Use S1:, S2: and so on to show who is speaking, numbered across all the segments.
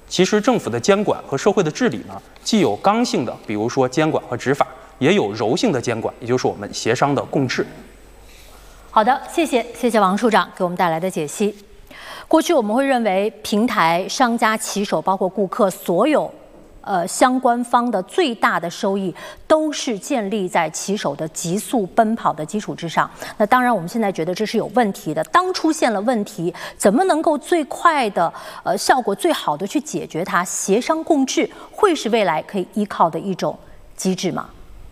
S1: 其实政府的监管和社会的治理呢，既有刚性的，比如说监管和执法，也有柔性的监管，也就是我们协商的共治。
S2: 好的，谢谢王处长给我们带来的解析。过去我们会认为平台、商家、骑手，包括顾客，所有相关方的最大的收益都是建立在骑手的急速奔跑的基础之上。那当然，我们现在觉得这是有问题的。当出现了问题，怎么能够最快的、效果最好的去解决它？协商共治会是未来可以依靠的一种机制吗？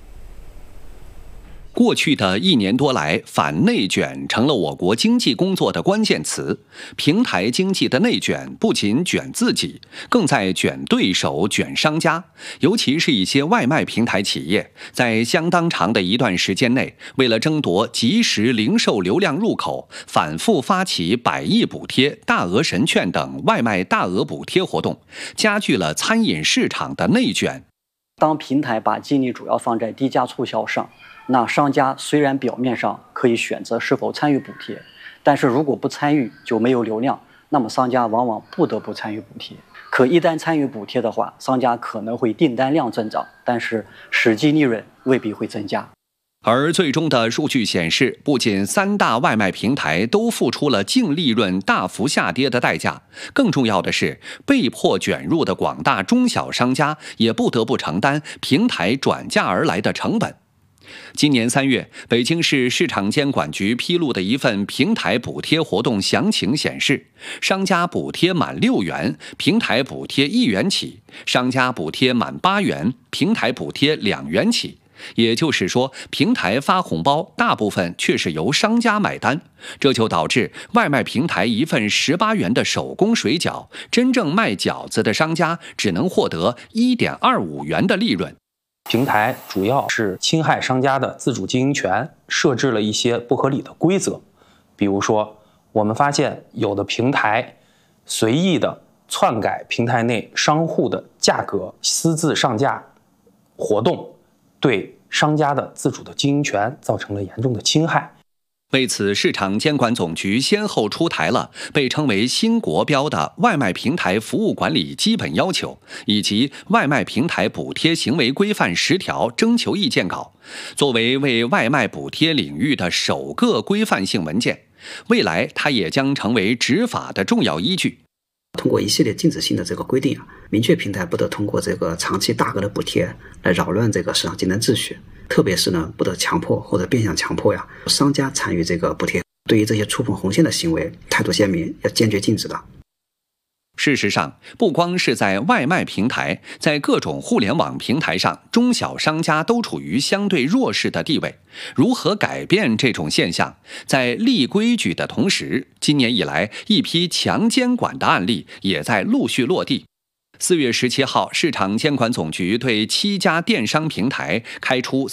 S3: 过去的1年多来，反内卷成了我国经济工作的关键词。平台经济的内卷不仅卷自己，更在卷对手、卷商家。尤其是一些外卖平台企业，在相当长的一段时间内，为了争夺即时零售流量入口，反复发起100亿补贴、大额神券等外卖大额补贴活动，加剧了餐饮市场的内卷。
S4: 当平台把精力主要放在低价促销上，那商家虽然表面上可以选择是否参与补贴，但是如果不参与就没有流量，那么商家往往不得不参与补贴。可一旦参与补贴的话，商家可能会订单量增长，但是实际利润未必会增加。
S3: 而最终的数据显示，不仅3大外卖平台都付出了净利润大幅下跌的代价，更重要的是，被迫卷入的广大中小商家也不得不承担平台转嫁而来的成本。今年3月，北京市市场监管局披露的一份平台补贴活动详情显示，商家补贴满6元，平台补贴1元起；商家补贴满8元，平台补贴2元起。也就是说，平台发红包大部分却是由商家买单，这就导致外卖平台一份18元的手工水饺，真正卖饺子的商家只能获得1.25元的利润。
S1: 平台主要是侵害商家的自主经营权，设置了一些不合理的规则。比如说，我们发现有的平台随意的篡改平台内商户的价格，私自上架活动，对商家的自主的经营权造成了严重的侵害。
S3: 为此，市场监管总局先后出台了被称为新国标的外卖平台服务管理基本要求，以及外卖平台补贴行为规范10条征求意见稿，作为为外卖补贴领域的首个规范性文件。未来，它也将成为执法的重要依据。
S5: 通过一系列禁止性的这个规定明确平台不得通过这个长期大额的补贴来扰乱这个市场竞争秩序，特别是不得强迫或者变相强迫商家参与这个补贴。对于这些触碰红线的行为，态度鲜明，要坚决禁止的。
S3: 事实上，不光是在外卖平台，在各种互联网平台上，中小商家都处于相对弱势的地位。如何改变这种现象？在立规矩的同时，今年以来，一批强监管的案例也在陆续落地。4月17号，市场监管总局对7家电商平台开出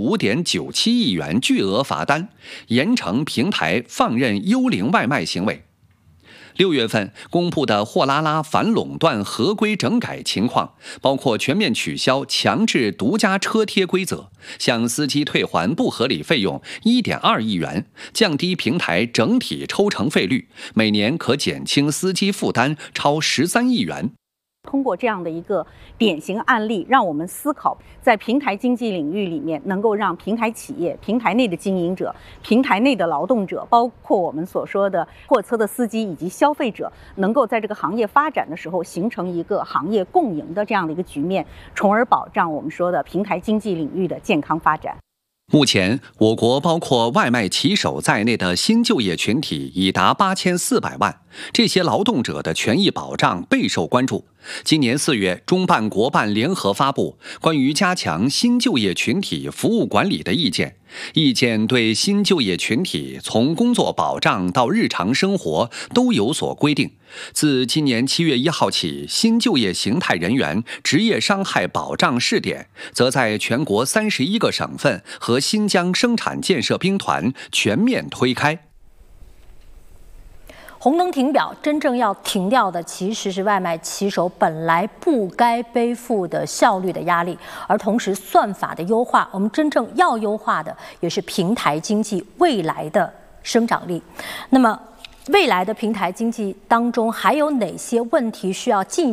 S3: 35.97亿元巨额罚单，严惩平台放任幽灵外卖行为。6月份公布的货拉拉反垄断合规整改情况，包括全面取消强制独家车贴规则，向司机退还不合理费用1.2亿元，降低平台整体抽成费率，每年可减轻司机负担超13亿元。
S6: 通过这样的一个典型案例，让我们思考在平台经济领域里面，能够让平台企业、平台内的经营者、平台内的劳动者，包括我们所说的货车的司机以及消费者，能够在这个行业发展的时候形成一个行业共赢的这样的一个局面，从而保障我们说的平台经济领域的健康发展。
S3: 目前，我国包括外卖骑手在内的新就业群体已达8400万，这些劳动者的权益保障备受关注。今年4月，中办国办联合发布关于加强新就业群体服务管理的意见，意见对新就业群体从工作保障到日常生活都有所规定。自今年7月1号起，新就业形态人员职业伤害保障试点则在全国31个省份和新疆生产建设兵团全面推开。
S2: 红灯停表，真正要停掉的其实是外卖骑手本来不该背负的效率的压力，而同时算法的优化，我们真正要优化的也是平台经济未来的生长力。那么，未来的平台经济当中还有哪些问题需要进